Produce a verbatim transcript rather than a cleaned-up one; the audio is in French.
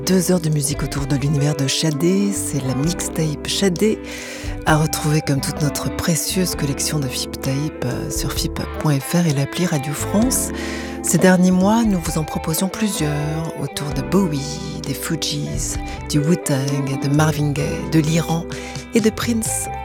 Deux heures de musique autour de l'univers de Shadé, c'est la mixtape Shadé, à retrouver comme toute notre précieuse collection de F I P Tape sur F I P point F R et l'appli Radio France. Ces derniers mois, nous vous en proposions plusieurs autour de Bowie, des Fugees, du Wu-Tang, de Marvin Gaye, de l'Iran et de Prince.